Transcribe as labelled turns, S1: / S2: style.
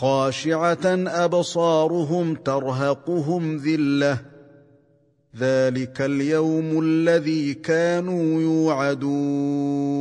S1: خاشعة أبصارهم ترهقهم ذلة ذلك اليوم الذي كانوا يوعدون